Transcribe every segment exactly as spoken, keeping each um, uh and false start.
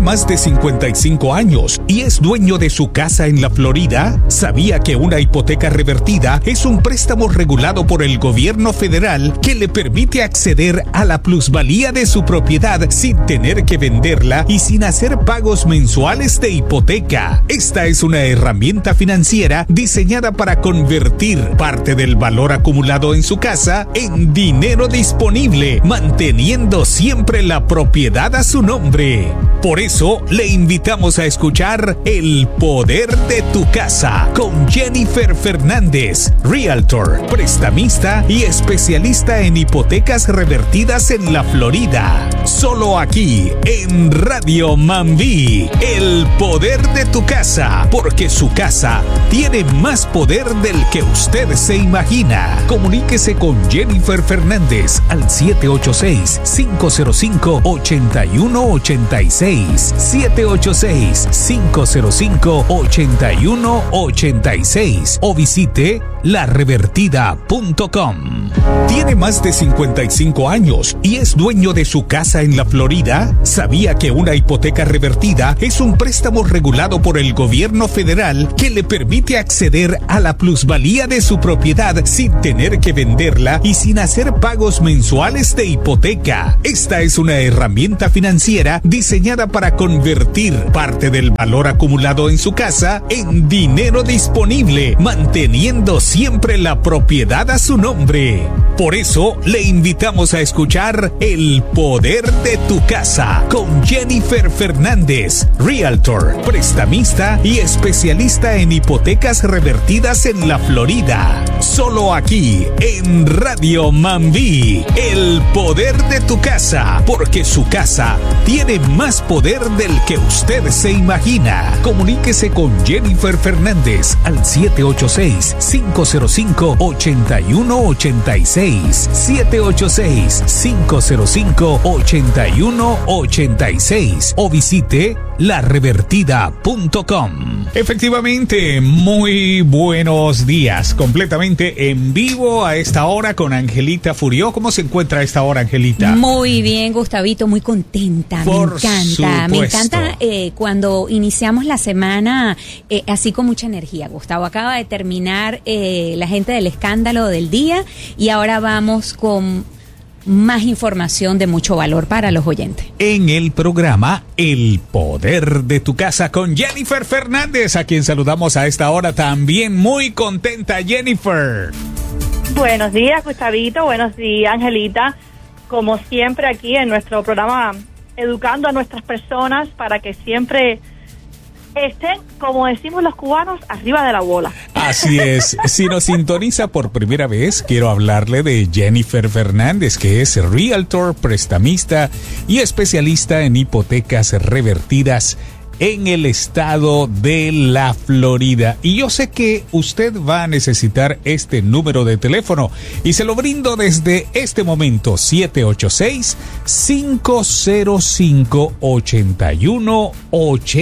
más de cincuenta y cinco años y es dueño de su casa en la Florida? ¿Sabía que una hipoteca revertida es un préstamo regulado por el gobierno federal que le permite acceder a la plusvalía de su propiedad sin tener que venderla y sin hacer pagos mensuales de hipoteca? Esta es una herramienta financiera diseñada para convertir parte del valor acumulado en su casa en dinero disponible, manteniendo siempre la propiedad a su nombre. Por eso, le invitamos a escuchar El Poder de tu Casa con Jennifer Fernández, Realtor, prestamista y especialista en hipotecas revertidas en la Florida. Solo aquí, en Radio Mambí, El Poder de tu Casa, porque su casa tiene más poder del que usted se imagina. Comuníquese con Jennifer Fernández al siete ocho seis, cinco cero cinco, ocho uno ocho seis, siete ocho seis, cinco cero cinco, ocho uno ocho seis o visite la revertida punto com. ¿Tiene más de cincuenta y cinco años y es dueño de su casa en la Florida? ¿Sabía que una hipoteca revertida es un préstamo regulado por el gobierno federal que le permite acceder a la plusvalía de su propiedad sin tener que venderla y sin hacer pagos mensuales de hipoteca? Esta es una herramienta financiera diseñada para convertir parte del valor acumulado en su casa en dinero disponible, manteniendo siempre la propiedad a su nombre. Por eso, le invitamos a escuchar El Poder de tu Casa con Jennifer Fernández, Realtor, prestamista y especialista en hipotecas revertidas en la Florida. Solo aquí, en Radio Mambí, El Poder de tu Casa, porque su casa tiene más poder del que usted se imagina. Comuníquese con Jennifer Fernández al siete ocho seis, cinco cero cinco, ocho uno ocho seis, siete ocho seis, cinco cero cinco, ocho uno ocho seis o visite la revertida punto com. Efectivamente, muy buenos días, completamente en vivo a esta hora con Angelita Furió. ¿Cómo se encuentra a esta hora, Angelita? Muy bien, Gustavito, muy contenta. Por me encanta, supuesto. me encanta eh, cuando iniciamos la semana eh, así con mucha energía, Gustavo. Acaba de terminar eh, la gente del escándalo del día y ahora vamos con más información de mucho valor para los oyentes. En el programa El Poder de tu Casa con Jennifer Fernández, a quien saludamos a esta hora también. Muy contenta, Jennifer. Buenos días, Gustavito. Buenos días, Angelita. Como siempre aquí en nuestro programa, educando a nuestras personas para que siempre estén, como decimos los cubanos, arriba de la bola. Así es. Si nos sintoniza por primera vez, quiero hablarle de Jennifer Fernández, que es Realtor, prestamista y especialista en hipotecas revertidas en el estado de la Florida. Y yo sé que usted va a necesitar este número de teléfono y se lo brindo desde este momento: siete ocho seis, cinco cero cinco, ocho uno ocho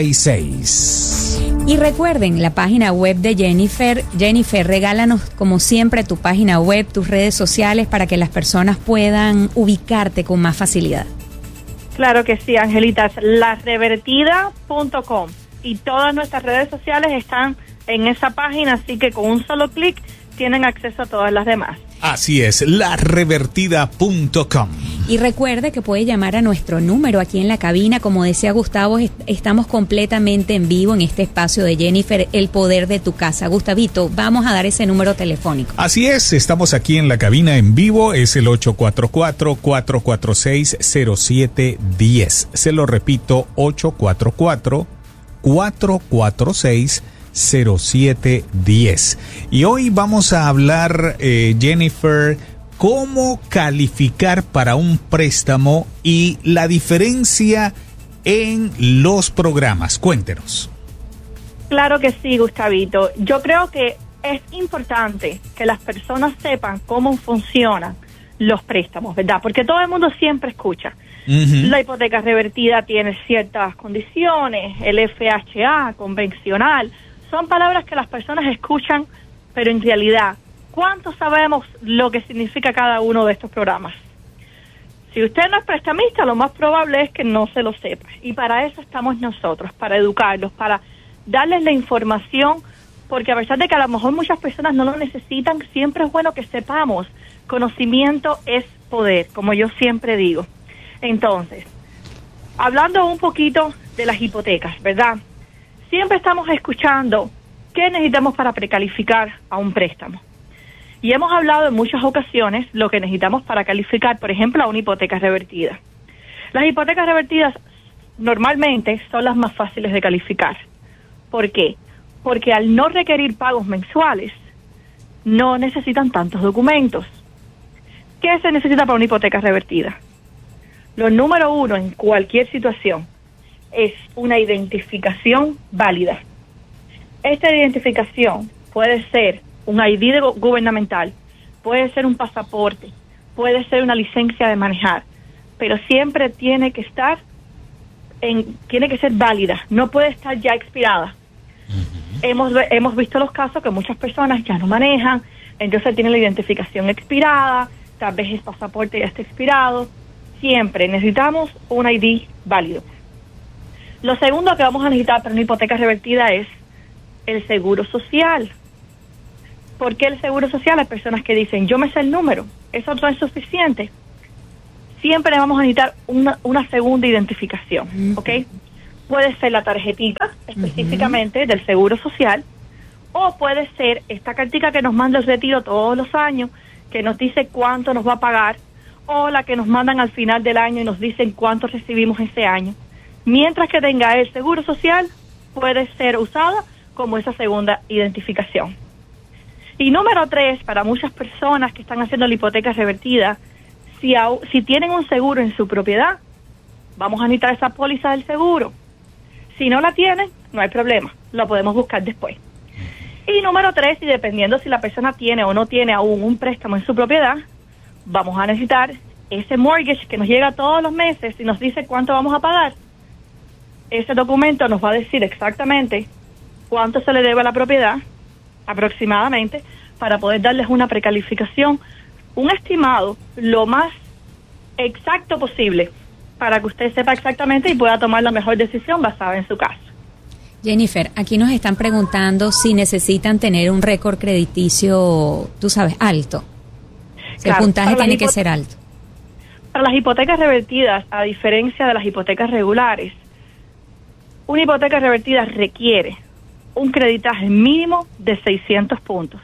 seis. Y recuerden, la página web de Jennifer. Jennifer, regálanos como siempre tu página web, tus redes sociales para que las personas puedan ubicarte con más facilidad. Claro que sí, Angelita, es la revertida punto com y todas nuestras redes sociales están en esa página, así que con un solo clic tienen acceso a todas las demás. Así es, la revertida punto com. Y recuerde que puede llamar a nuestro número aquí en la cabina. Como decía Gustavo, est- estamos completamente en vivo en este espacio de Jennifer, El Poder de tu Casa. Gustavito, vamos a dar ese número telefónico. Así es, estamos aquí en la cabina en vivo, es el ocho cuatro cuatro, cuatro cuatro seis, cero siete uno cero. Se lo repito, ocho cuatro cuatro, cuatro cuatro seis, cero siete uno cero. Y hoy vamos a hablar, eh, Jennifer, cómo calificar para un préstamo y la diferencia en los programas. Cuéntenos. Claro que sí, Gustavito. Yo creo que es importante que las personas sepan cómo funcionan los préstamos, ¿verdad? Porque todo el mundo siempre escucha. Uh-huh. La hipoteca revertida tiene ciertas condiciones, el F H A, convencional. Son palabras que las personas escuchan, pero en realidad, ¿cuánto sabemos lo que significa cada uno de estos programas? Si usted no es prestamista, lo más probable es que no se lo sepa. Y para eso estamos nosotros, para educarlos, para darles la información, porque a pesar de que a lo mejor muchas personas no lo necesitan, siempre es bueno que sepamos. Conocimiento es poder, como yo siempre digo. Entonces, hablando un poquito de las hipotecas, ¿verdad? Siempre estamos escuchando qué necesitamos para precalificar a un préstamo. Y hemos hablado en muchas ocasiones lo que necesitamos para calificar, por ejemplo, a una hipoteca revertida. Las hipotecas revertidas normalmente son las más fáciles de calificar. ¿Por qué? Porque al no requerir pagos mensuales, no necesitan tantos documentos. ¿Qué se necesita para una hipoteca revertida? Lo número uno en cualquier situación es una identificación válida. Esta identificación puede ser un I D gubernamental, puede ser un pasaporte, puede ser una licencia de manejar, pero siempre tiene que estar en, tiene que ser válida, no puede estar ya expirada. Uh-huh. Hemos, hemos visto los casos que muchas personas ya no manejan, entonces tienen la identificación expirada, tal vez el pasaporte ya está expirado. Siempre necesitamos un I D válido. Lo segundo que vamos a necesitar para una hipoteca revertida es el seguro social. ¿Por qué el seguro social? Hay personas que dicen, yo me sé el número, eso no es suficiente. Siempre vamos a necesitar una, una segunda identificación, uh-huh. ¿ok? Puede ser la tarjetita, específicamente, uh-huh. del seguro social, o puede ser esta cartica que nos manda el retiro todos los años, que nos dice cuánto nos va a pagar, o la que nos mandan al final del año y nos dicen cuánto recibimos ese año. Mientras que tenga el seguro social, puede ser usada como esa segunda identificación. Y número tres, para muchas personas que están haciendo la hipoteca revertida, si, a, si tienen un seguro en su propiedad, vamos a necesitar esa póliza del seguro. Si no la tienen, no hay problema, la podemos buscar después. Y número tres, y dependiendo si la persona tiene o no tiene aún un préstamo en su propiedad, vamos a necesitar ese mortgage que nos llega todos los meses y nos dice cuánto vamos a pagar. Ese documento nos va a decir exactamente cuánto se le debe a la propiedad, aproximadamente, para poder darles una precalificación, un estimado lo más exacto posible, para que usted sepa exactamente y pueda tomar la mejor decisión basada en su caso. Jennifer, aquí nos están preguntando si necesitan tener un récord crediticio, tú sabes, alto. Claro, el puntaje tiene que ser alto. Para las hipotecas revertidas, a diferencia de las hipotecas regulares, una hipoteca revertida requiere un creditaje mínimo de seiscientos puntos.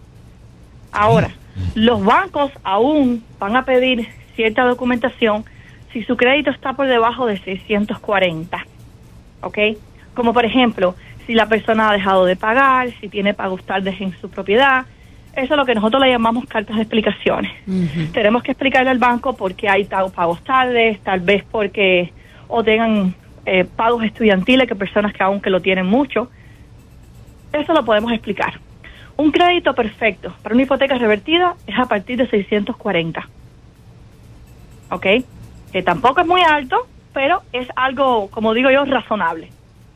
Ahora, los bancos aún van a pedir cierta documentación si su crédito está por debajo de seiscientos cuarenta, ¿ok? Como por ejemplo, si la persona ha dejado de pagar, si tiene pagos tardes en su propiedad. Eso es lo que nosotros le llamamos cartas de explicaciones. Uh-huh. Tenemos que explicarle al banco por qué hay pagos tardes, tal vez porque o tengan eh, pagos estudiantiles, que personas que aún que lo tienen mucho. Eso lo podemos explicar. Un crédito perfecto para una hipoteca revertida es a partir de seiscientos cuarenta. ¿Ok? Que tampoco es muy alto, pero es algo, como digo yo, razonable.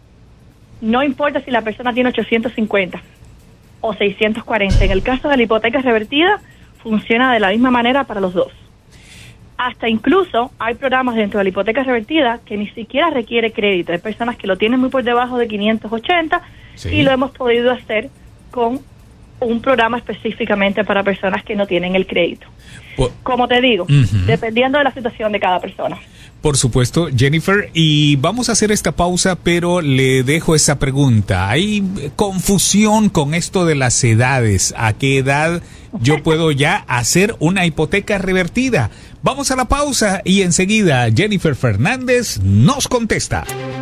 No importa si la persona tiene ochocientos cincuenta o seiscientos cuarenta. En el caso de la hipoteca revertida, funciona de la misma manera para los dos. Hasta incluso hay programas dentro de la hipoteca revertida que ni siquiera requiere crédito. Hay personas que lo tienen muy por debajo de quinientos ochenta, sí, y lo hemos podido hacer con un programa específicamente para personas que no tienen el crédito. Por, Como te digo, uh-huh. dependiendo de la situación de cada persona. Por supuesto, Jennifer, y vamos a hacer esta pausa, pero le dejo esa pregunta. ¿Hay confusión con esto de las edades? ¿A qué edad yo puedo ya hacer una hipoteca revertida? Vamos a la pausa y enseguida Jennifer Fernández nos contesta.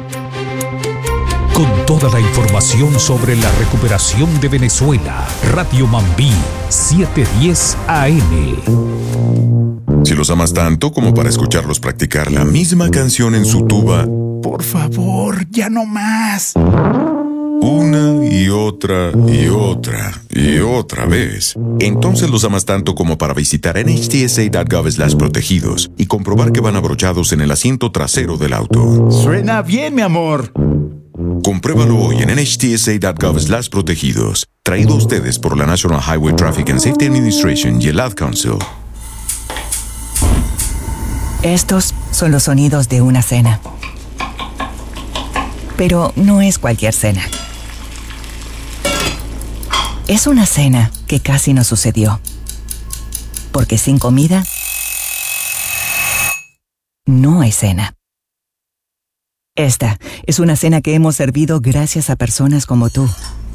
Con toda la información sobre la recuperación de Venezuela, Radio Mambí, setecientos diez A M. Si los amas tanto como para escucharlos practicar la misma canción en su tuba, por favor, ya no más. Una y otra y otra y otra vez. Entonces los amas tanto como para visitar N H T S A punto gov slash protegidos y comprobar que van abrochados en el asiento trasero del auto. Suena bien, mi amor. Compruébalo hoy en N H T S A punto gov slash protegidos. Traído a ustedes por la National Highway Traffic and Safety Administration y el Ad Council. Estos son los sonidos de una cena. Pero no es cualquier cena. Es una cena que casi no sucedió. Porque sin comida, no hay cena. Esta es una cena que hemos servido gracias a personas como tú.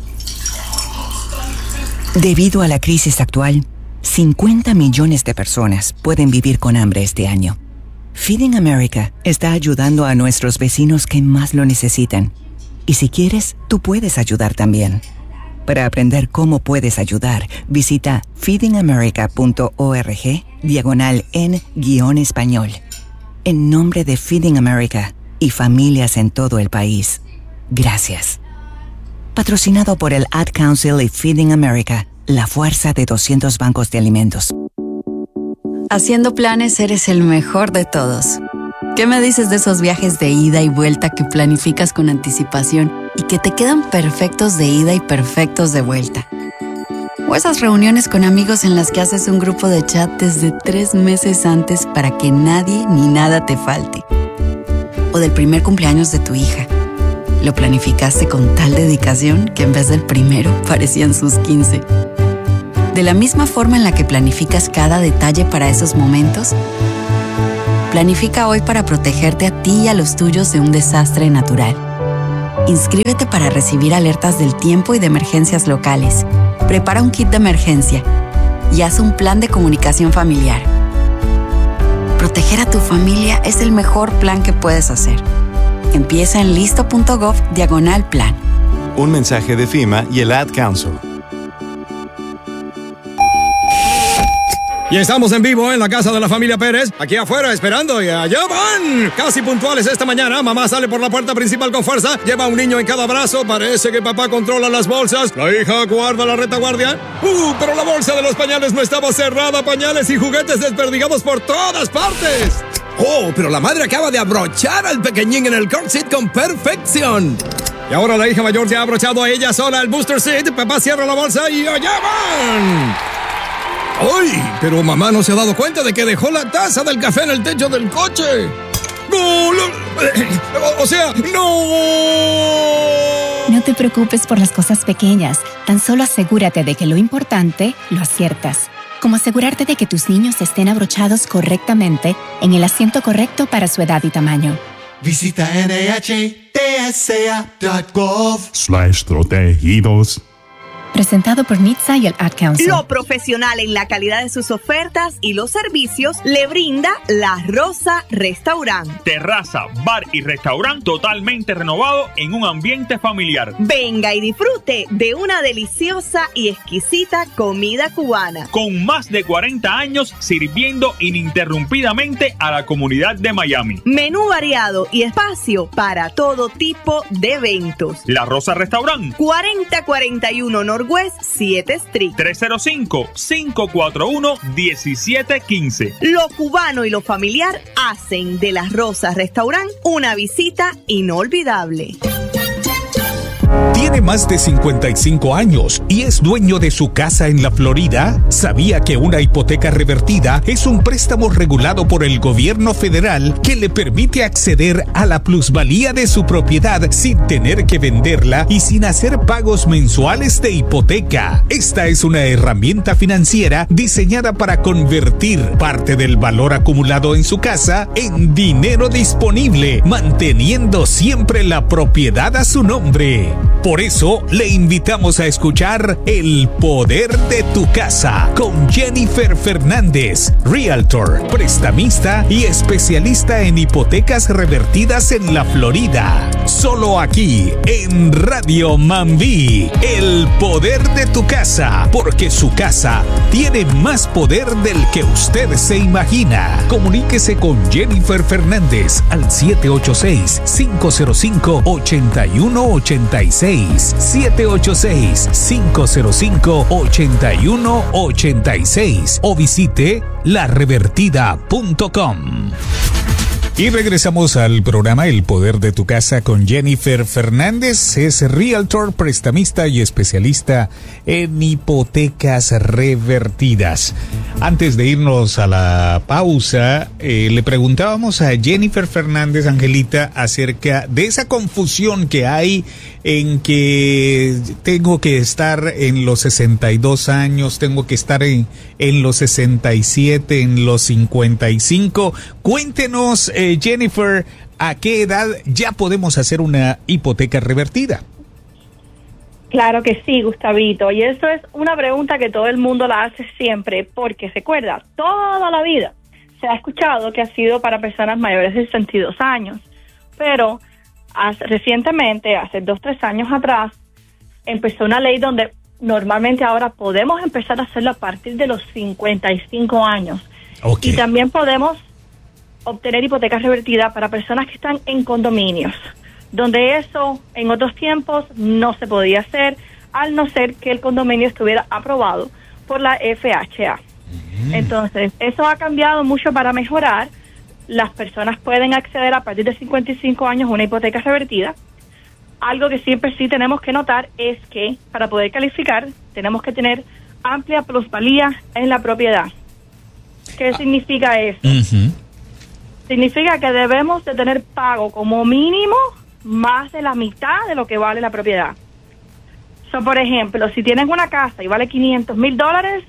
Debido a la crisis actual, cincuenta millones de personas pueden vivir con hambre este año. Feeding America está ayudando a nuestros vecinos que más lo necesitan. Y si quieres, tú puedes ayudar también. Para aprender cómo puedes ayudar, visita feedingamerica.org diagonal en guión español. En nombre de Feeding America y familias en todo el país, gracias. Patrocinado por el Ad Council y Feeding America, la fuerza de doscientos bancos de alimentos. Haciendo planes eres el mejor de todos. ¿Qué me dices de esos viajes de ida y vuelta que planificas con anticipación y que te quedan perfectos de ida y perfectos de vuelta? O esas reuniones con amigos en las que haces un grupo de chat desde tres meses antes para que nadie ni nada te falte. O del primer cumpleaños de tu hija. Lo planificaste con tal dedicación que en vez del primero parecían sus quince. De la misma forma en la que planificas cada detalle para esos momentos, planifica hoy para protegerte a ti y a los tuyos de un desastre natural. Inscríbete para recibir alertas del tiempo y de emergencias locales. Prepara un kit de emergencia y haz un plan de comunicación familiar. Proteger a tu familia es el mejor plan que puedes hacer. Empieza en listo.gov diagonal plan. Un mensaje de FEMA y el Ad Council. Y estamos en vivo en la casa de la familia Pérez, aquí afuera esperando y allá van. Casi puntuales esta mañana, mamá sale por la puerta principal con fuerza, lleva a un niño en cada brazo, parece que papá controla las bolsas, la hija guarda la retaguardia. Uh, pero la bolsa de los pañales no estaba cerrada, pañales y juguetes desperdigados por todas partes. Oh, pero la madre acaba de abrochar al pequeñín en el car seat con perfección. Y ahora la hija mayor se ha abrochado a ella sola el booster seat, papá cierra la bolsa y allá van. ¡Ay! Pero mamá no se ha dado cuenta de que dejó la taza del café en el techo del coche. ¡No! O sea, ¡no! No te preocupes por las cosas pequeñas. Tan solo asegúrate de que lo importante lo aciertas. Como asegurarte de que tus niños estén abrochados correctamente en el asiento correcto para su edad y tamaño. Visita N H T S A punto gov slash protegidos. Presentado por N H T S A y el Ad Council. Lo profesional en la calidad de sus ofertas y los servicios le brinda La Rosa Restaurant. Terraza, bar y restaurante totalmente renovado en un ambiente familiar. Venga y disfrute de una deliciosa y exquisita comida cubana. Con más de cuarenta años sirviendo ininterrumpidamente a la comunidad de Miami. Menú variado y espacio para todo tipo de eventos. La Rosa Restaurant. cuarenta cuarenta y uno Northwest siete Street. tres cero cinco, cinco cuatro uno, uno siete uno cinco. Lo cubano y lo familiar hacen de La Rosa Restaurant una visita inolvidable. ¿Tiene más de cincuenta y cinco años y es dueño de su casa en la Florida? ¿Sabía que una hipoteca revertida es un préstamo regulado por el gobierno federal que le permite acceder a la plusvalía de su propiedad sin tener que venderla y sin hacer pagos mensuales de hipoteca? Esta es una herramienta financiera diseñada para convertir parte del valor acumulado en su casa en dinero disponible, manteniendo siempre la propiedad a su nombre. Por eso, le invitamos a escuchar El Poder de tu Casa con Jennifer Fernández, Realtor, prestamista y especialista en hipotecas revertidas en la Florida. Solo aquí, en Radio Mambí. El Poder de tu Casa, porque su casa tiene más poder del que usted se imagina. Comuníquese con Jennifer Fernández al siete ocho seis, cinco cero cinco, ocho uno ocho seis. siete ocho seis, cinco cero cinco, ocho uno ocho seis o visite la revertida punto com. Y regresamos al programa El Poder de tu Casa con Jennifer Fernández. Es realtor, prestamista y especialista en hipotecas revertidas. Antes de irnos a la pausa, eh, le preguntábamos a Jennifer Fernández, Angelita, acerca de esa confusión que hay en que tengo que estar en los sesenta y dos años, tengo que estar en, en los sesenta y siete, en los cincuenta y cinco. Cuéntenos, eh, Jennifer, ¿a qué edad ya podemos hacer una hipoteca revertida? Claro que sí, Gustavito, y eso es una pregunta que todo el mundo la hace siempre, porque recuerda, toda la vida se ha escuchado que ha sido para personas mayores de sesenta y dos años, pero hace, recientemente, hace dos, tres años atrás, empezó una ley donde normalmente ahora podemos empezar a hacerlo a partir de los cincuenta y cinco años. Okay. Y también podemos obtener hipotecas revertidas para personas que están en condominios, donde eso en otros tiempos no se podía hacer, al no ser que el condominio estuviera aprobado por la F H A. Mm. Entonces, eso ha cambiado mucho para mejorar. Las personas pueden acceder a partir de cincuenta y cinco años a una hipoteca revertida. Algo que siempre sí tenemos que notar es que para poder calificar tenemos que tener amplia plusvalía en la propiedad. ¿Qué ah. significa eso? Uh-huh. Significa que debemos de tener pago como mínimo más de la mitad de lo que vale la propiedad. So, por ejemplo, si tienes una casa y vale quinientos mil dólares,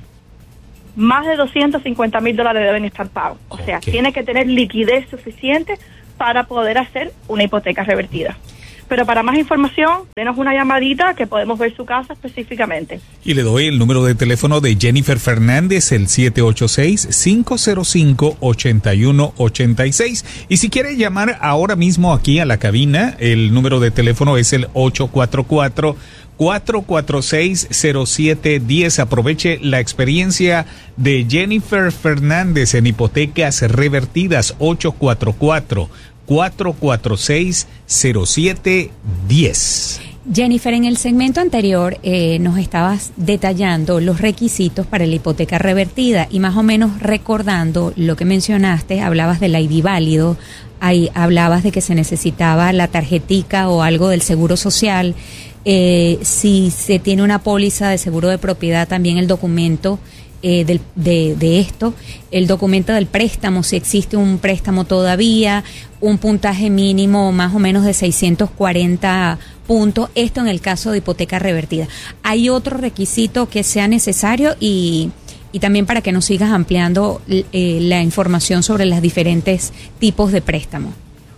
más de doscientos cincuenta mil dólares deben estar pagos. O sea, okay. tiene que tener liquidez suficiente para poder hacer una hipoteca revertida. Pero para más información, denos una llamadita que podemos ver su casa específicamente. Y le doy el número de teléfono de Jennifer Fernández, el siete ocho seis, cinco cero cinco, ocho uno ocho seis. Y si quiere llamar ahora mismo aquí a la cabina, el número de teléfono es el ocho cuatro cuatro, cuatro cuatro seis, cero siete uno cero. Aproveche la experiencia de Jennifer Fernández en hipotecas revertidas. Ocho cuatro cuatro, cuatro cuatro seis, cero siete uno cero. Jennifer, en el segmento anterior eh, nos estabas detallando los requisitos para la hipoteca revertida y más o menos recordando lo que mencionaste, hablabas del I D válido, ahí hablabas de que se necesitaba la tarjetica o algo del seguro social, eh, si se tiene una póliza de seguro de propiedad, también el documento Eh, del, de, de esto, el documento del préstamo, si existe un préstamo todavía, un puntaje mínimo más o menos de seiscientos cuarenta puntos, esto en el caso de hipoteca revertida. ¿Hay otro requisito que sea necesario? Y, y también para que nos sigas ampliando eh, la información sobre los diferentes tipos de préstamo.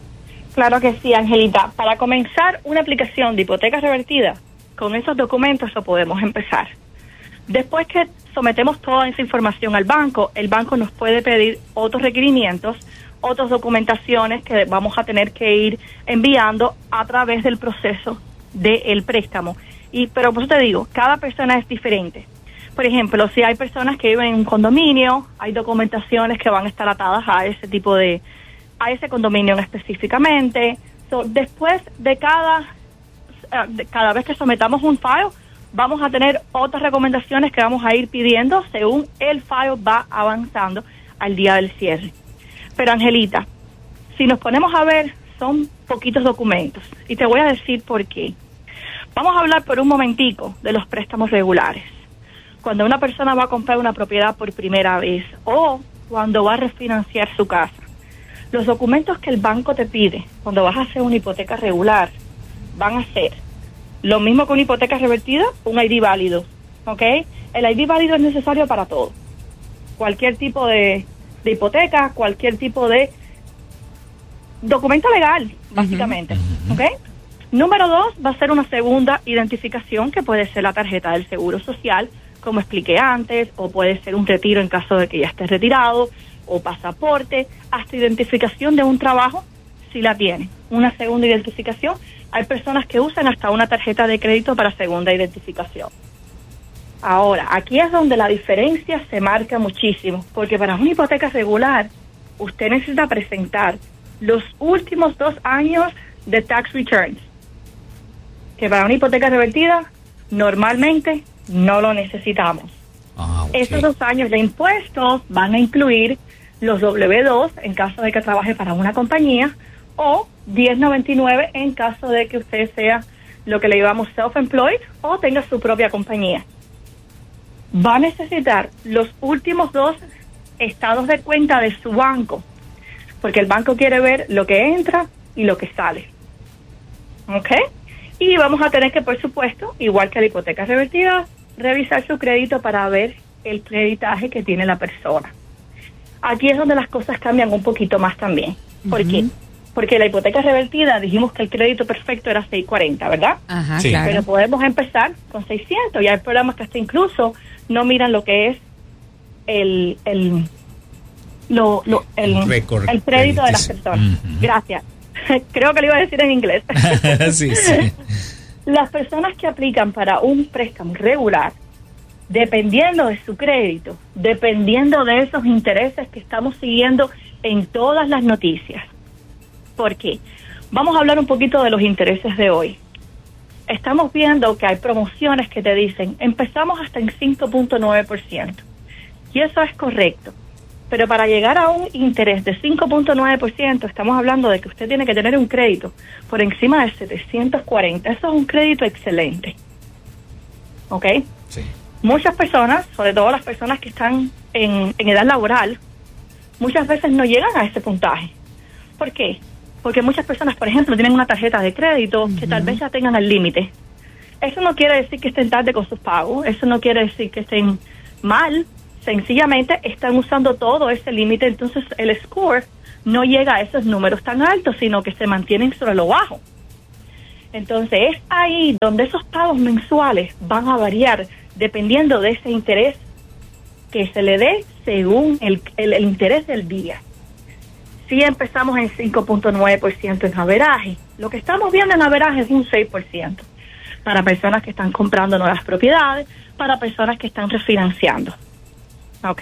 Claro que sí, Angelita. Para comenzar una aplicación de hipoteca revertida, con esos documentos lo podemos empezar. Después que sometemos toda esa información al banco, el banco nos puede pedir otros requerimientos, otras documentaciones que vamos a tener que ir enviando a través del proceso del préstamo. Y pero pues te digo, cada persona es diferente. Por ejemplo, si hay personas que viven en un condominio, hay documentaciones que van a estar atadas a ese tipo de, a ese condominio específicamente. So, después de cada, uh, de cada vez que sometamos un file, vamos a tener otras recomendaciones que vamos a ir pidiendo según el file va avanzando al día del cierre. Pero Angelita, si nos ponemos a ver, son poquitos documentos. Y te voy a decir por qué. Vamos a hablar por un momentico de los préstamos regulares. Cuando una persona va a comprar una propiedad por primera vez o cuando va a refinanciar su casa, los documentos que el banco te pide cuando vas a hacer una hipoteca regular van a ser lo mismo que una hipoteca revertida, un I D válido, ¿ok? El I D válido es necesario para todo. Cualquier tipo de, de hipoteca, cualquier tipo de documento legal, básicamente, uh-huh. ¿ok? Número dos, va a ser una segunda identificación que puede ser la tarjeta del Seguro Social, como expliqué antes, o puede ser un retiro en caso de que ya esté retirado, o pasaporte, hasta identificación de un trabajo, si la tiene. Una segunda identificación. Hay personas que usan hasta una tarjeta de crédito para segunda identificación. Ahora, aquí es donde la diferencia se marca muchísimo, porque para una hipoteca regular, usted necesita presentar los últimos dos años de tax returns, que para una hipoteca revertida, normalmente no lo necesitamos. Ah, okay. Esos dos años de impuestos van a incluir los doble u dos en caso de que trabaje para una compañía, o diez noventa y nueve en caso de que usted sea lo que le llamamos self-employed o tenga su propia compañía. Va a necesitar los últimos dos estados de cuenta de su banco, porque el banco quiere ver lo que entra y lo que sale. ¿Ok? Y vamos a tener que, por supuesto, igual que la hipoteca revertida, revisar su crédito para ver el creditaje que tiene la persona. Aquí es donde las cosas cambian un poquito más también. ¿Por uh-huh. qué? Porque la hipoteca revertida dijimos que el crédito perfecto era seiscientos cuarenta, ¿verdad? Ajá, sí. Claro. Pero podemos empezar con seiscientos. Ya hay programas que hasta incluso no miran lo que es el el lo, lo el, Record el crédito de las personas. Uh-huh. Gracias. Creo que lo iba a decir en inglés. sí, sí. Las personas que aplican para un préstamo regular, dependiendo de su crédito, dependiendo de esos intereses que estamos siguiendo en todas las noticias. ¿Por qué? Vamos a hablar un poquito de los intereses de hoy. Estamos viendo que hay promociones que te dicen, empezamos hasta en cinco punto nueve por ciento. Y eso es correcto. Pero para llegar a un interés de cinco punto nueve por ciento, estamos hablando de que usted tiene que tener un crédito por encima de setecientos cuarenta. Eso es un crédito excelente. ¿Ok? Sí. Muchas personas, sobre todo las personas que están en, en edad laboral, muchas veces no llegan a ese puntaje. ¿Por qué? Porque muchas personas, por ejemplo, tienen una tarjeta de crédito uh-huh. que tal vez ya tengan el límite. Eso no quiere decir que estén tarde con sus pagos, eso no quiere decir que estén mal, sencillamente están usando todo ese límite, entonces el score no llega a esos números tan altos, sino que se mantienen sobre lo bajo. Entonces es ahí donde esos pagos mensuales van a variar dependiendo de ese interés que se le dé según el, el, el interés del día. Si empezamos en cinco punto nueve por ciento en averaje, lo que estamos viendo en averaje es un seis por ciento para personas que están comprando nuevas propiedades, para personas que están refinanciando. ¿Ok?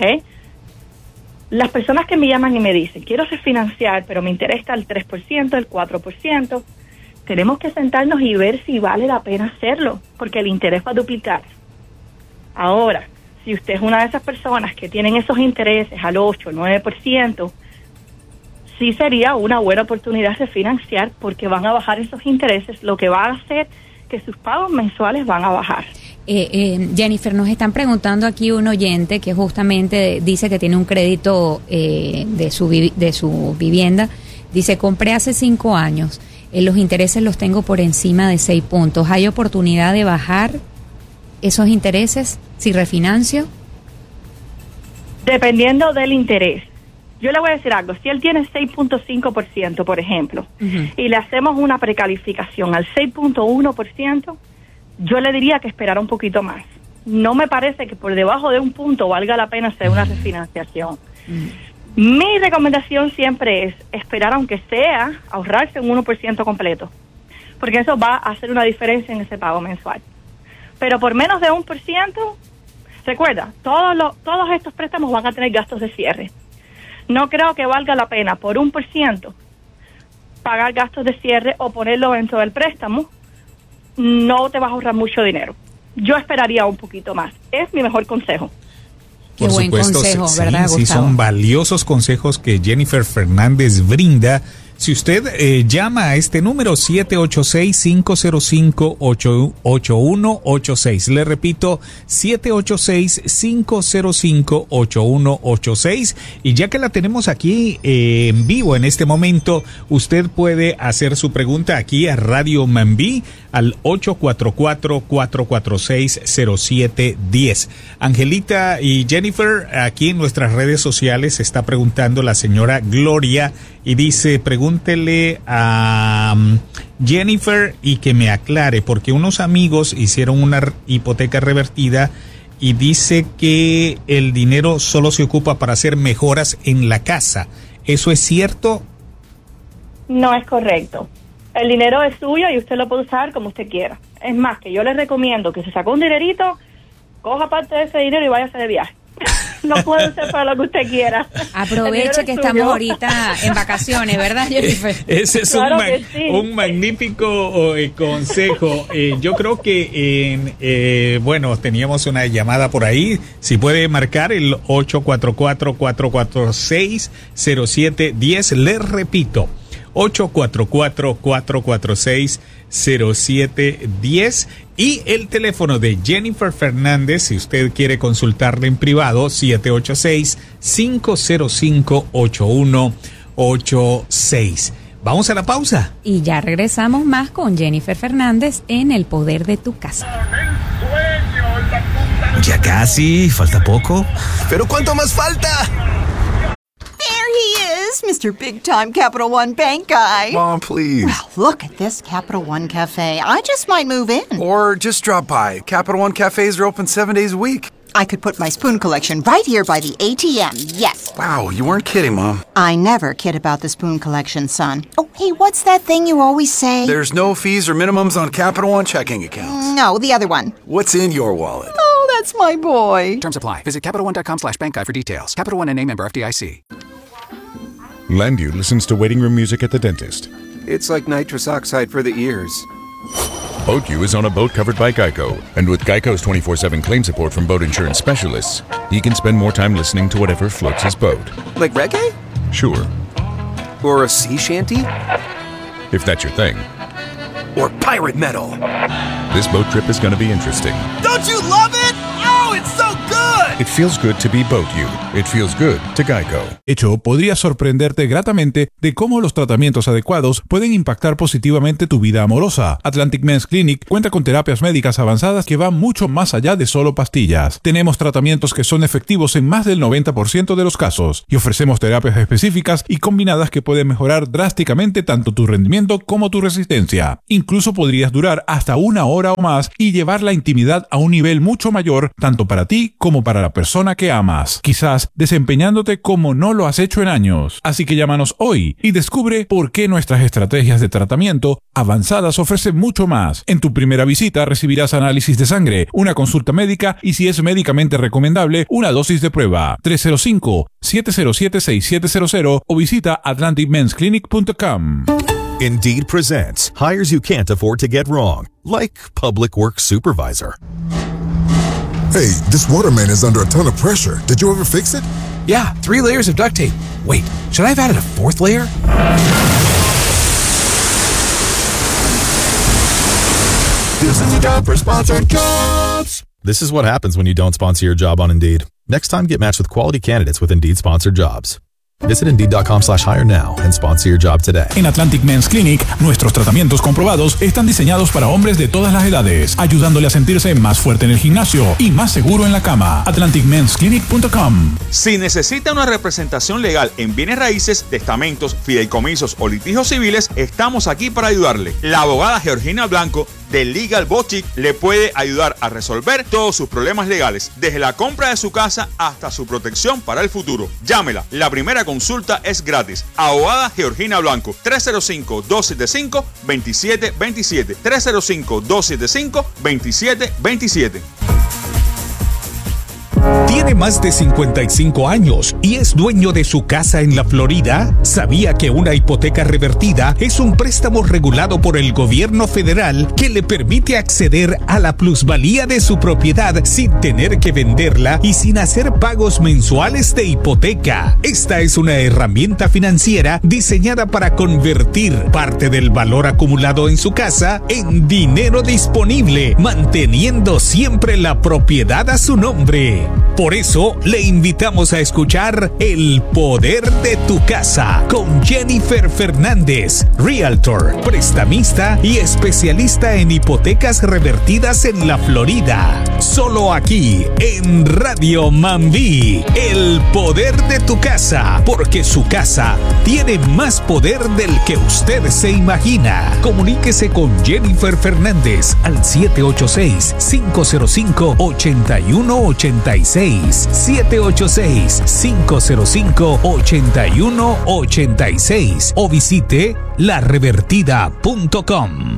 Las personas que me llaman y me dicen, quiero refinanciar, pero me interesa el tres por ciento, el cuatro por ciento, tenemos que sentarnos y ver si vale la pena hacerlo, porque el interés va a duplicar. Ahora, si usted es una de esas personas que tienen esos intereses al ocho, nueve por ciento, sí sería una buena oportunidad de financiar porque van a bajar esos intereses, lo que va a hacer que sus pagos mensuales van a bajar. Eh, eh, Jennifer, nos están preguntando aquí un oyente que justamente dice que tiene un crédito eh, de su vi- de su vivienda. Dice, compré hace cinco años, eh, los intereses los tengo por encima de seis puntos. ¿Hay oportunidad de bajar esos intereses si refinancio? Dependiendo del interés. Yo le voy a decir algo, si él tiene seis punto cinco por ciento, por ejemplo, uh-huh. y le hacemos una precalificación al seis punto uno por ciento, yo le diría que esperara un poquito más. No me parece que por debajo de un punto valga la pena hacer una refinanciación. Uh-huh. Mi recomendación siempre es esperar, aunque sea, ahorrarse un uno por ciento completo, porque eso va a hacer una diferencia en ese pago mensual. Pero por menos de un por ciento, recuerda, todos, los, todos estos préstamos van a tener gastos de cierre. No creo que valga la pena por un por ciento pagar gastos de cierre o ponerlo dentro del préstamo. No te vas a ahorrar mucho dinero. Yo esperaría un poquito más. Es mi mejor consejo. Qué Por buen supuesto, consejo, sí, ¿verdad, sí, Gustavo? son valiosos consejos que Jennifer Fernández brinda. Si usted eh, llama a este número siete ocho seis, cinco cero cinco, ocho uno ocho seis, le repito, siete ocho seis, cinco cero cinco, ocho uno ocho seis, y ya que la tenemos aquí eh, en vivo en este momento, usted puede hacer su pregunta aquí a Radio Mambí al ocho cuatro cuatro, cuatro cuatro seis, cero siete uno cero. Angelita y Jennifer, aquí en nuestras redes sociales está preguntando la señora Gloria y dice, pregúntele a um, Jennifer y que me aclare, porque unos amigos hicieron una hipoteca revertida y dice que el dinero solo se ocupa para hacer mejoras en la casa. ¿Eso es cierto? No es correcto. El dinero es suyo y usted lo puede usar como usted quiera. Es más, que yo les recomiendo que si sacó un dinerito, coja parte de ese dinero y váyase de viaje. lo puede usar para lo que usted quiera. Aproveche que estamos ahorita en vacaciones, ¿verdad, Jennifer? Ese es claro un, ma sí. un magnífico eh, consejo. Eh, yo creo que, eh, eh, bueno, teníamos una llamada por ahí. Si puede marcar el ocho cuatro cuatro, cuatro cuatro seis, cero siete uno cero. Les repito, ocho cuatro cuatro, cuatro cuatro seis, cero siete uno cero. Y el teléfono de Jennifer Fernández, si usted quiere consultarle en privado, siete ocho seis, cinco cero cinco, ocho uno ocho seis. Vamos a la pausa. Y ya regresamos más con Jennifer Fernández en El Poder de tu Casa. Ya casi, falta poco. ¿Pero cuánto más falta? There he is, Mister Big Time Capital One Bank guy. Mom, please. Well, look at this Capital One Cafe. I just might move in. Or just drop by. Capital One cafes are open seven days a week. I could put my spoon collection right here by the A T M, yes. Wow, you weren't kidding, Mom. I never kid about the spoon collection, son. Oh, hey, what's that thing you always say? There's no fees or minimums on Capital One checking accounts. No, the other one. What's in your wallet? Oh, that's my boy. Terms apply. Visit CapitalOne.com slash bank guide for details. Capital One N A member F D I C. Landu listens to waiting room music at the dentist. It's like nitrous oxide for the ears. Boat U is on a boat covered by Geico, and with Geico's twenty-four seven claim support from boat insurance specialists, he can spend more time listening to whatever floats his boat. Like reggae? Sure. Or a sea shanty? If that's your thing. Or pirate metal. This boat trip is going to be interesting. Don't you love it? Oh, it's so good! It feels good to be Boat U. It feels good to Geico. Hecho, podría sorprenderte gratamente de cómo los tratamientos adecuados pueden impactar positivamente tu vida amorosa. Atlantic Men's Clinic cuenta con terapias médicas avanzadas que van mucho más allá de solo pastillas. Tenemos tratamientos que son efectivos en más del noventa por ciento de los casos y ofrecemos terapias específicas y combinadas que pueden mejorar drásticamente tanto tu rendimiento como tu resistencia. Incluso podrías durar hasta una hora o más y llevar la intimidad a un nivel mucho mayor tanto para ti como para la persona que amas, quizás desempeñándote como no lo has hecho en años. Así que llámanos hoy y descubre por qué nuestras estrategias de tratamiento avanzadas ofrecen mucho más. En tu primera visita recibirás análisis de sangre, una consulta médica y, si es médicamente recomendable, una dosis de prueba. tres cero cinco, siete cero siete, seis siete cero cero o visita atlantic mens clinic punto com. Indeed presents hires you can't afford to get wrong, like public works supervisor. Hey, this water main is under a ton of pressure. Did you ever fix it? Yeah, three layers of duct tape. Wait, should I have added a fourth layer? This is a job for sponsored jobs. This is what happens when you don't sponsor your job on Indeed. Next time, get matched with quality candidates with Indeed sponsored jobs. Visit Indeed.com slash hire now and sponsor your job today. En Atlantic Men's Clinic, nuestros tratamientos comprobados están diseñados para hombres de todas las edades, ayudándole a sentirse más fuerte en el gimnasio y más seguro en la cama. atlantic mens clinic punto com. Si necesita una representación legal en bienes raíces, testamentos, fideicomisos o litigios civiles, estamos aquí para ayudarle. La abogada Georgina Blanco de Legal Boutique le puede ayudar a resolver todos sus problemas legales, desde la compra de su casa hasta su protección para el futuro. Llámela, la primera consulta es gratis. Abogada Georgina Blanco, tres cero cinco, dos siete cinco, dos siete dos siete, tres cero cinco, dos siete cinco, dos siete dos siete. ¿Tiene más de cincuenta y cinco años y es dueño de su casa en la Florida? ¿Sabía que una hipoteca revertida es un préstamo regulado por el gobierno federal que le permite acceder a la plusvalía de su propiedad sin tener que venderla y sin hacer pagos mensuales de hipoteca? Esta es una herramienta financiera diseñada para convertir parte del valor acumulado en su casa en dinero disponible, manteniendo siempre la propiedad a su nombre. Por eso, le invitamos a escuchar El Poder de tu Casa con Jennifer Fernández, Realtor, prestamista y especialista en hipotecas revertidas en la Florida. Solo aquí, en Radio Mambí, El Poder de tu Casa, porque su casa tiene más poder del que usted se imagina. Comuníquese con Jennifer Fernández al siete ocho seis, cinco cero cinco, ocho uno ocho seis. siete ocho seis, cinco cero cinco, ocho uno ocho seis o visite la revertida punto com.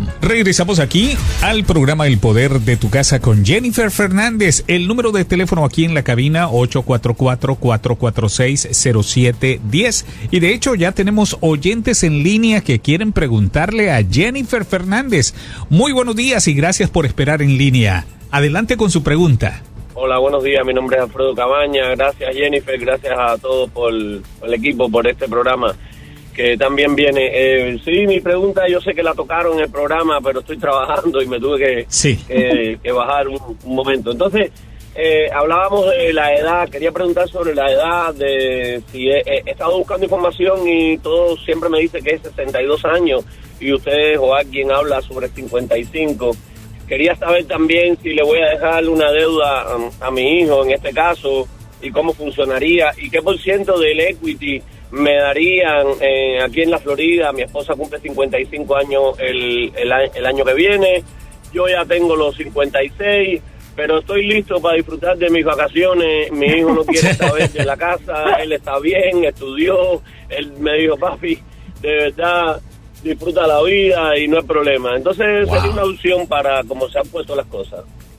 com. Regresamos aquí al programa El Poder de tu Casa con Jennifer Fernández. El número de teléfono aquí en la cabina ocho cuatro cuatro, cuatro cuatro seis, cero siete uno cero. Y de hecho ya tenemos oyentes en línea que quieren preguntarle a Jennifer Fernández. Muy buenos días y gracias por esperar en línea. Adelante con su pregunta. Hola, buenos días, mi nombre es Alfredo Cabaña. Gracias Jennifer, gracias a todos por, por el equipo, por este programa que también viene. Eh, sí, mi pregunta, yo sé que la tocaron en el programa, pero estoy trabajando y me tuve que, sí. que, que bajar un, un momento. Entonces, eh, hablábamos de la edad, quería preguntar sobre la edad, de si he, he estado buscando información y todo siempre me dice que es sesenta y dos años y ustedes o alguien habla sobre cincuenta y cinco. Quería saber también si le voy a dejar una deuda a, a mi hijo en este caso y cómo funcionaría y qué por ciento del equity me darían eh, aquí en la Florida. Mi esposa cumple cincuenta y cinco años el, el, el año que viene, yo ya tengo los cincuenta y seis, pero estoy listo para disfrutar de mis vacaciones. Mi hijo no quiere saber de la casa, él está bien, estudió, él me dijo, papi, de verdad disfruta la vida y no hay problema. Entonces wow. sería una opción para cómo se han puesto las cosas.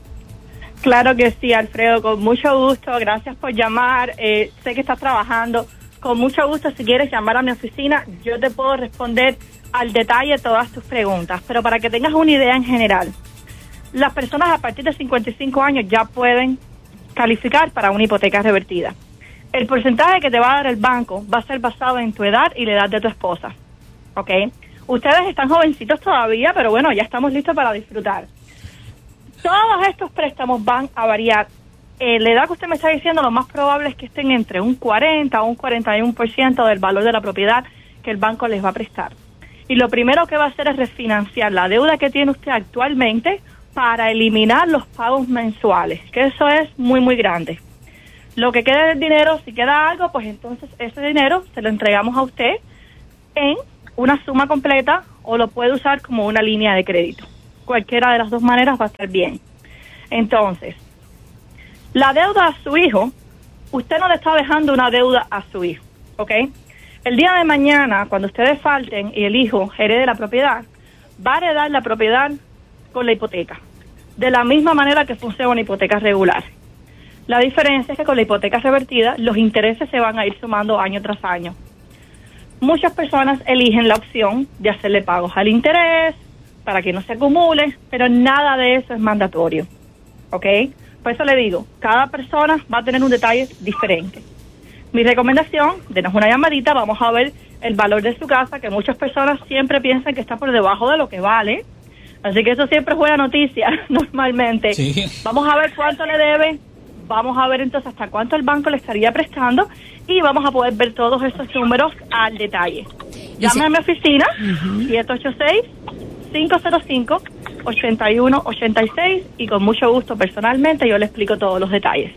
Claro que sí, Alfredo, con mucho gusto, gracias por llamar. Eh, sé que estás trabajando, con mucho gusto, si quieres llamar a mi oficina, yo te puedo responder al detalle todas tus preguntas, pero para que tengas una idea en general, las personas a partir de cincuenta y cinco años ya pueden calificar para una hipoteca revertida. El porcentaje que te va a dar el banco va a ser basado en tu edad y la edad de tu esposa, ¿ok? Ustedes están jovencitos todavía, pero bueno, ya estamos listos para disfrutar. Todos estos préstamos van a variar. Eh, la edad que usted me está diciendo, lo más probable es que estén entre un cuarenta o un cuarenta y uno por ciento del valor de la propiedad que el banco les va a prestar. Y lo primero que va a hacer es refinanciar la deuda que tiene usted actualmente para eliminar los pagos mensuales, que eso es muy, muy grande. Lo que quede del dinero, si queda algo, pues entonces ese dinero se lo entregamos a usted en una suma completa o lo puede usar como una línea de crédito. Cualquiera de las dos maneras va a estar bien. Entonces, la deuda a su hijo, usted no le está dejando una deuda a su hijo, ¿ok? El día de mañana, cuando ustedes falten y el hijo herede la propiedad, va a heredar la propiedad con la hipoteca, de la misma manera que funciona una hipoteca regular. La diferencia es que con la hipoteca revertida, los intereses se van a ir sumando año tras año. Muchas personas eligen la opción de hacerle pagos al interés para que no se acumule, pero nada de eso es mandatorio, ¿ok? Por eso le digo, cada persona va a tener un detalle diferente. Mi recomendación, denos una llamadita, vamos a ver el valor de su casa, que muchas personas siempre piensan que está por debajo de lo que vale, así que eso siempre es buena noticia, normalmente. Sí. Vamos a ver cuánto le debe, vamos a ver entonces hasta cuánto el banco le estaría prestando y vamos a poder ver todos esos números al detalle. Llame a mi oficina, uh-huh. siete ocho seis, cinco cero cinco, ocho uno ocho seis y con mucho gusto personalmente yo le explico todos los detalles.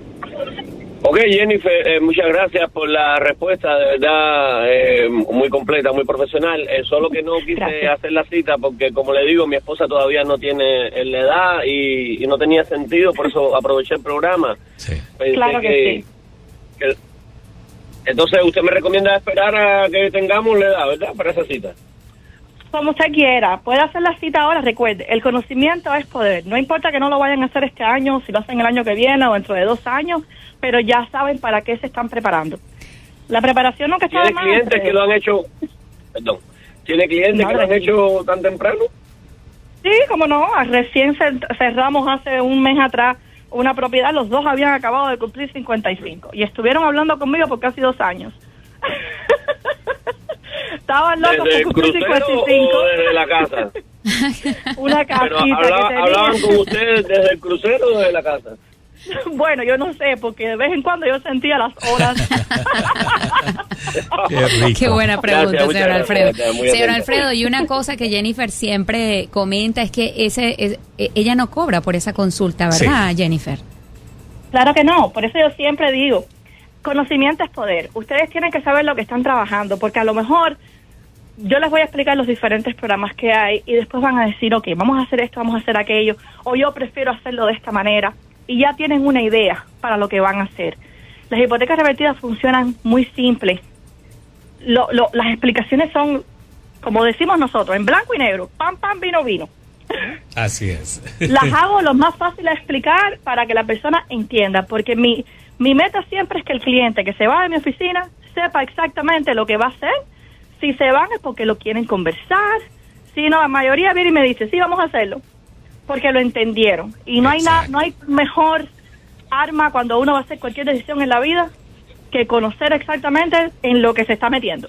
Ok, Jennifer, eh, muchas gracias por la respuesta, de verdad, eh, muy completa, muy profesional. Eh, solo que no quise gracias. hacer la cita porque, como le digo, mi esposa todavía no tiene la edad y, y no tenía sentido, por eso aproveché el programa. Sí. Pensé claro que, que sí. Que, entonces, usted me recomienda esperar a que tengamos la edad, ¿verdad?, para esa cita. Como usted quiera, puede hacer la cita ahora, recuerde, el conocimiento es poder, no importa que no lo vayan a hacer este año, si lo hacen el año que viene o dentro de dos años, pero ya saben para qué se están preparando. La preparación no que está de más. ¿Tiene clientes que lo han hecho, perdón, tiene clientes no, que lo han hecho tan temprano? Sí, como no, recién cerramos hace un mes atrás una propiedad, los dos habían acabado de cumplir cincuenta y cinco y estuvieron hablando conmigo por casi dos años. Estaban locos por cumplir cincuenta y cinco. ¿O desde la casa? Una casita. Pero hablaba, que ¿hablaban con ustedes desde el crucero o desde la casa? Bueno, yo no sé, porque de vez en cuando yo sentía las olas. Qué rico. Qué buena pregunta, gracias, señor Alfredo. Gracias, señor atento. Alfredo, y una cosa que Jennifer siempre comenta es que ese es, ella no cobra por esa consulta, ¿verdad, sí. Jennifer? Claro que no, por eso yo siempre digo, conocimiento es poder. Ustedes tienen que saber lo que están trabajando, porque a lo mejor yo les voy a explicar los diferentes programas que hay y después van a decir, ok, vamos a hacer esto, vamos a hacer aquello, o yo prefiero hacerlo de esta manera. Y ya tienen una idea para lo que van a hacer. Las hipotecas revertidas funcionan muy simple. Lo, lo, las explicaciones son como decimos nosotros, en blanco y negro, pan, pan, vino, vino. Así es. Las hago lo más fácil de explicar para que la persona entienda, porque mi, mi meta siempre es que el cliente que se va de mi oficina sepa exactamente lo que va a hacer. Si se van es porque lo quieren conversar, si no, la mayoría viene y me dice, sí, vamos a hacerlo, porque lo entendieron. Y no hay nada, no hay mejor arma cuando uno va a hacer cualquier decisión en la vida que conocer exactamente en lo que se está metiendo.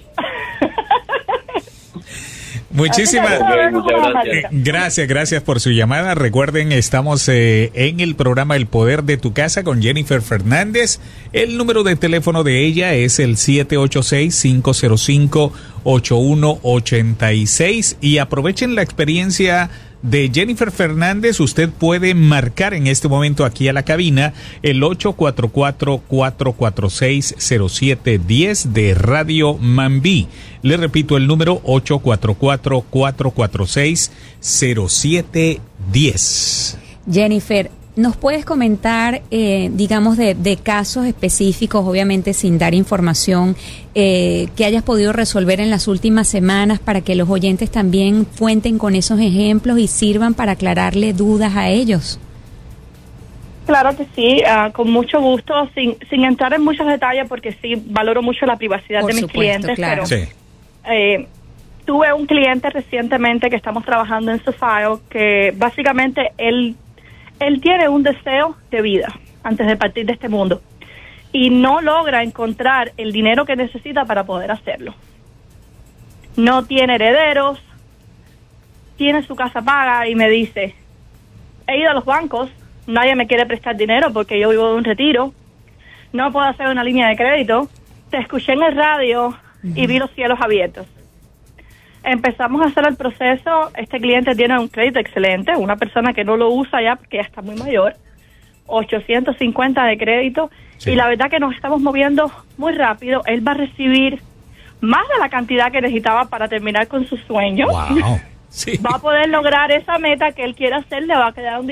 Muchísimas gracias. gracias, gracias por su llamada. Recuerden, estamos eh, en el programa El Poder de tu Casa con Jennifer Fernández. El número de teléfono de ella es el siete ocho seis, cinco cero cinco, ocho uno ocho seis y aprovechen la experiencia de Jennifer Fernández. Usted puede marcar en este momento aquí a la cabina el ocho cuatro cuatro, cuatro cuatro seis, cero siete uno cero de Radio Mambí. Le repito el número ocho cuatro cuatro, cuatro cuatro seis, cero siete uno cero. Jennifer, ¿nos puedes comentar, eh, digamos, de, de casos específicos, obviamente sin dar información, eh, que hayas podido resolver en las últimas semanas para que los oyentes también cuenten con esos ejemplos y sirvan para aclararle dudas a ellos? Claro que sí, uh, con mucho gusto, sin, sin entrar en muchos detalles, porque sí valoro mucho la privacidad Por de mis supuesto, clientes, claro. pero Sí. eh, tuve un cliente recientemente que estamos trabajando en su file, que básicamente él, él tiene un deseo de vida antes de partir de este mundo y no logra encontrar el dinero que necesita para poder hacerlo. No tiene herederos, tiene su casa paga y me dice, he ido a los bancos, nadie me quiere prestar dinero porque yo vivo de un retiro, no puedo hacer una línea de crédito, te escuché en el radio uh-huh. y vi los cielos abiertos. Empezamos a hacer el proceso, este cliente tiene un crédito excelente, una persona que no lo usa ya porque ya está muy mayor, ochocientos cincuenta de crédito, sí. Y la verdad que nos estamos moviendo muy rápido, él va a recibir más de la cantidad que necesitaba para terminar con su sueño. Wow. Sí. Va a poder lograr esa meta que él quiere hacer, le va a quedar un